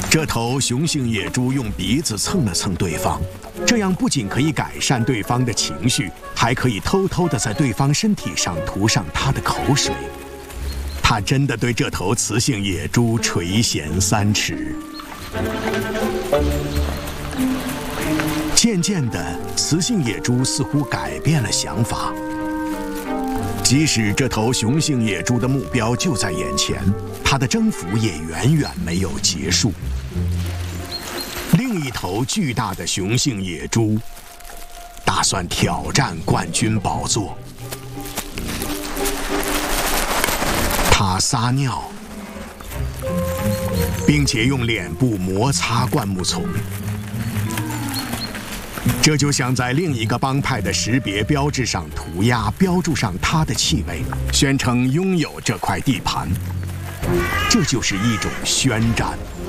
这头雄性野猪用鼻子蹭了蹭对方，这样不仅可以改善对方的情绪，还可以偷偷地在对方身体上涂上他的口水。他真的对这头雌性野猪垂涎3尺。渐渐的，雌性野猪似乎改变了想法。即使这头雄性野猪的目标就在眼前，它的征服也远远没有结束。另一头巨大的雄性野猪打算挑战冠军宝座。它撒尿，并且用脸部摩擦灌木丛，这就像在另一个帮派的识别标志上涂鸦，标注上它的气味，宣称拥有这块地盘。这就是一种宣战。